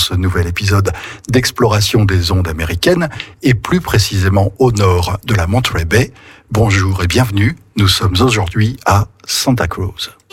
ce nouvel épisode d'exploration des ondes américaines et plus précisément au nord de la Monterey Bay. Bonjour et bienvenue, nous sommes aujourd'hui à Santa Cruz.